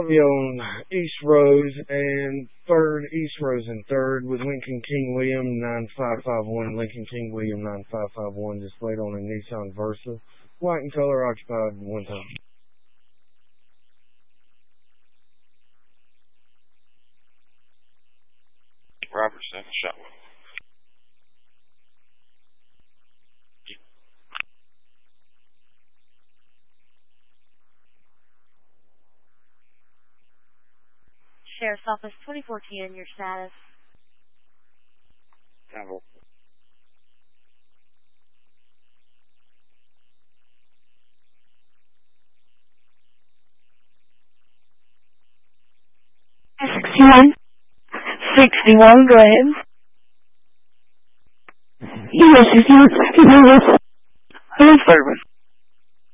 I'll be on East Rose and East Rose and 3rd with Lincoln King William 9551. Lincoln King William 9551 displayed on a Nissan Versa. White in color, occupied one time. Robert, second shot. Sheriff's Office 2410, your status. Tango. #61, go ahead. Yes, it's not service.